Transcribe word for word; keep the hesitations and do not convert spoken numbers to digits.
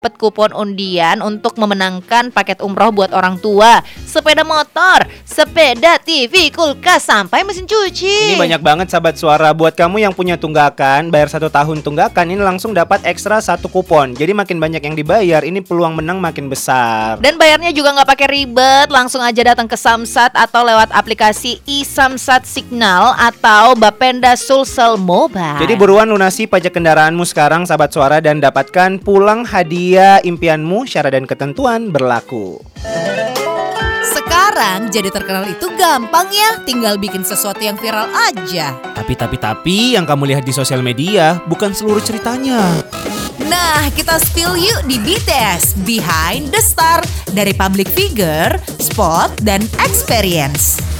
dapat kupon undian untuk memenangkan paket umroh buat orang tua, sepeda motor, sepeda, T V, kulkas, sampai mesin cuci. Ini banyak banget sahabat suara. Buat kamu yang punya tunggakan, bayar satu tahun tunggakan, ini langsung dapat ekstra satu kupon. Jadi makin banyak yang dibayar, ini peluang menang makin besar. Dan bayarnya juga nggak pakai ribet, langsung aja datang ke Samsat atau lewat aplikasi e-Samsat Signal atau Bapenda Sulsel Mobile. Jadi buruan lunasi pajak kendaraanmu sekarang sahabat suara dan dapatkan pulang hadiah impianmu. Syarat dan ketentuan berlaku. Sekarang jadi terkenal itu gampang ya, tinggal bikin sesuatu yang viral aja. Tapi tapi tapi yang kamu lihat di sosial media bukan seluruh ceritanya. Nah, kita spill yuk di B T S Behind the Star, dari public figure, spot, dan experience.